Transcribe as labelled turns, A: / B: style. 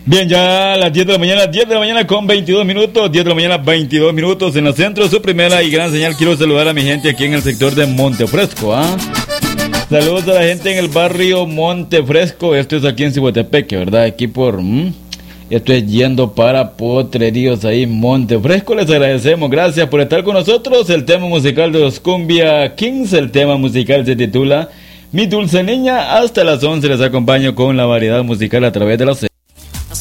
A: Bien, ya a las 10 de la mañana, 10 de la mañana con 22 minutos, 10 de la mañana 22 minutos en el centro, su primera y gran señal. Quiero saludar a mi gente aquí en el sector de Montefresco, ¿ah? Saludos a la gente en el barrio Montefresco, esto es aquí en Cihuatepeque, ¿verdad? Aquí por... Esto es yendo para Potreríos ahí Montefresco. Les agradecemos, gracias por estar con nosotros. El tema musical de los Cumbia Kings, el tema musical se titula Mi Dulce Niña. Hasta las 11 les acompaño con la variedad musical a través de la